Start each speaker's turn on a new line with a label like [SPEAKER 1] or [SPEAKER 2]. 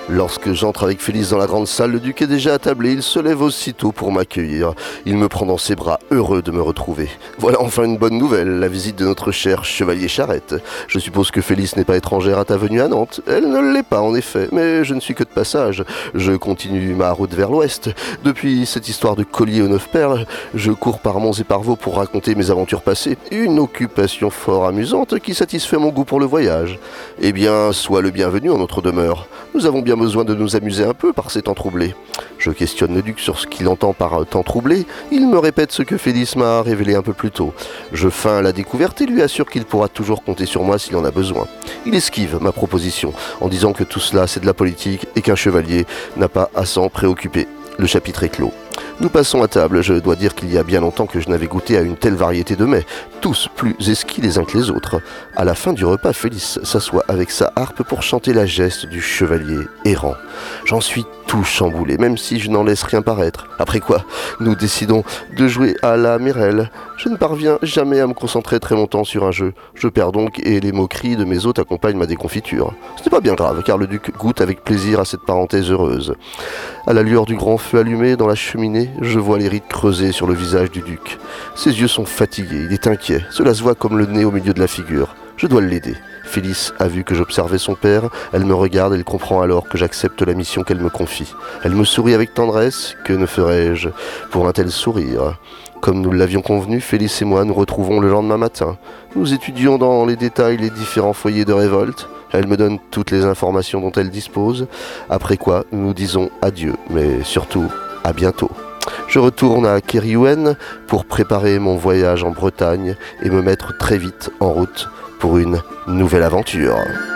[SPEAKER 1] Lorsque j'entre avec Félix dans la grande salle, le duc est déjà attablé, il se lève aussitôt pour m'accueillir. Il me prend dans ses bras, heureux de me retrouver. Voilà enfin une bonne nouvelle, la visite de notre cher chevalier Charette. Je suppose que Félix n'est pas étrangère à ta venue à Nantes. Elle ne l'est pas en effet, mais je ne suis que de passage. Je continue ma route vers l'ouest. Depuis cette histoire de collier aux 9 perles, je cours par monts et par vaux pour raconter mes aventures passées. Une occupation fort amusante qui satisfait mon goût pour le voyage. Eh bien, sois le bienvenu en notre demeure. Nous avons bien besoin de nous amuser un peu par ces temps troublés. Je questionne le duc sur ce qu'il entend par temps troublé. Il me répète ce que Félix m'a révélé un peu plus tôt. Je feins la découverte et lui assure qu'il pourra toujours compter sur moi s'il en a besoin. Il esquive ma proposition en disant que tout cela c'est de la politique et qu'un chevalier n'a pas à s'en préoccuper. Le chapitre est clos. Nous passons à table. Je dois dire qu'il y a bien longtemps que je n'avais goûté à une telle variété de mets, tous plus esquis les uns que les autres. À la fin du repas, Félix s'assoit avec sa harpe pour chanter la geste du chevalier errant. J'en suis tout chamboulé, même si je n'en laisse rien paraître. Après quoi, nous décidons de jouer à la Mirelle. Je ne parviens jamais à me concentrer très longtemps sur un jeu. Je perds donc et les moqueries de mes hôtes accompagnent ma déconfiture. Ce n'est pas bien grave, car le duc goûte avec plaisir à cette parenthèse heureuse. À la lueur du grand feu allumé dans la cheminée, je vois les rides creusées sur le visage du duc. Ses yeux sont fatigués, il est inquiet. Cela se voit comme le nez au milieu de la figure. Je dois l'aider. Félix a vu que j'observais son père. Elle me regarde, elle comprend alors que j'accepte la mission qu'elle me confie. Elle me sourit avec tendresse. Que ne ferais-je pour un tel sourire ? Comme nous l'avions convenu, Félix et moi nous retrouvons le lendemain matin. Nous étudions dans les détails les différents foyers de révolte. Elle me donne toutes les informations dont elle dispose. Après quoi, nous nous disons adieu, mais surtout à bientôt. Je retourne à Keriouen pour préparer mon voyage en Bretagne et me mettre très vite en route pour une nouvelle aventure.